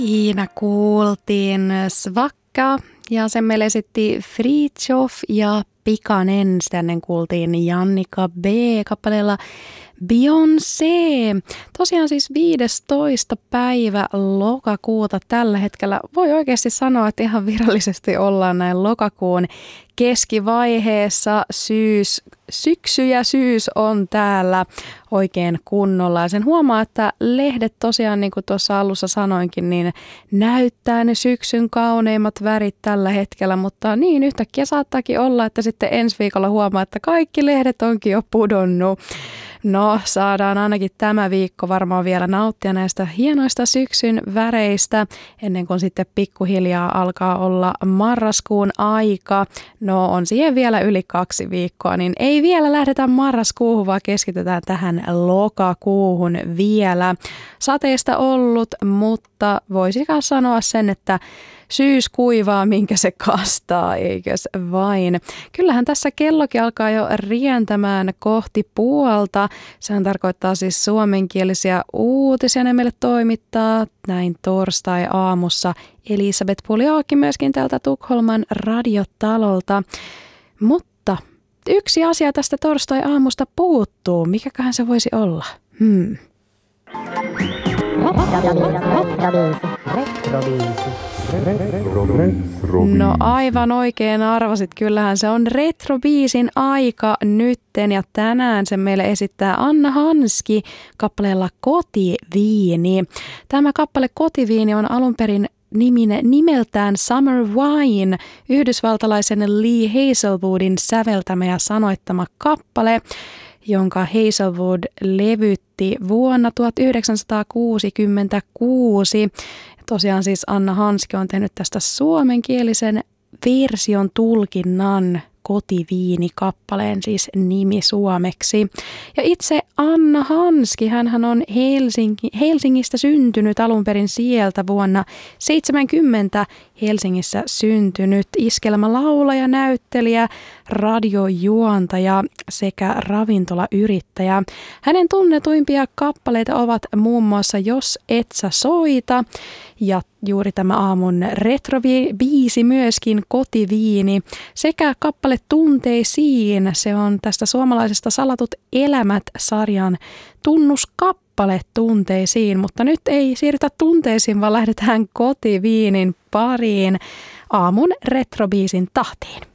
Siinä kuultiin Svakka ja sen meille esitti Fritjof ja Pikanen. Sitten ennen kuultiin Jannika B. kappaleella Beyoncé. Tosiaan siis 15. päivä lokakuuta tällä hetkellä. Voi oikeasti sanoa, että ihan virallisesti ollaan näin lokakuun keskivaiheessa. Syksy ja syys on täällä oikein kunnolla. Ja sen huomaa, että lehdet tosiaan, niin kuin tuossa alussa sanoinkin, niin näyttää ne syksyn kauneimmat värit tällä hetkellä. Mutta niin yhtäkkiä saattaakin olla, että sitten ensi viikolla huomaa, että kaikki lehdet onkin jo pudonnut. No, saadaan ainakin tämä viikko varmaan vielä nauttia näistä hienoista syksyn väreistä, ennen kuin sitten pikkuhiljaa alkaa olla marraskuun aika. No, on siihen vielä yli 2 viikkoa, niin ei vielä lähdetä marraskuuhun, vaan keskitytään tähän lokakuuhun vielä. Sateista ollut, mutta voisikaan sanoa sen, että syys kuivaa, minkä se kastaa, eikös vain. Kyllähän tässä kellokin alkaa jo rientämään kohti puolta. Sehän tarkoittaa siis suomenkielisiä uutisia, ne meille toimittaa näin torstai-aamussa Elisabeth Puljaakin myöskin täältä Tukholman radiotalolta. Mutta yksi asia tästä torstai-aamusta puuttuu. Mikäköhän se voisi olla? No aivan oikein arvasit, kyllähän se on retrobiisin aika nytten ja tänään sen meille esittää Anna Hanski kappaleella Kotiviini. Tämä kappale Kotiviini on alun perin nimeltään Summer Wine, yhdysvaltalaisen Lee Hazelwoodin säveltämä ja sanoittama kappale, jonka Hazelwood levytti vuonna 1966. Tosiaan siis Anna Hanski on tehnyt tästä suomenkielisen version tulkinnan Kotiviini-kappaleen, siis nimi suomeksi. Ja itse Anna Hanski, hänhän on Helsingistä syntynyt alun perin sieltä vuonna 70 Helsingissä syntynyt iskelmälaulaja, näyttelijä, radiojuontaja sekä ravintolayrittäjä. Hänen tunnetuimpia kappaleita ovat muun muassa Jos et sä soita ja juuri tämä aamun retrobiisi myöskin Kotiviini sekä kappale Tunteisiin. Se on tästä suomalaisesta Salatut elämät-sarjan tunnuskappale Tunteisiin, mutta nyt ei siirrytä tunteisiin, vaan lähdetään Kotiviinin pariin aamun retrobiisin tahtiin.